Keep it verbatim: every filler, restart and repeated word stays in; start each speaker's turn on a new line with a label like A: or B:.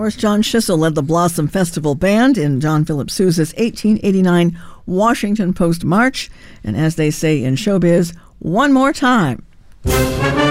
A: course, John Schissel led the Blossom Festival Band in John Philip Sousa's eighteen eighty-nine Washington Post March. And as they say in showbiz, one more time.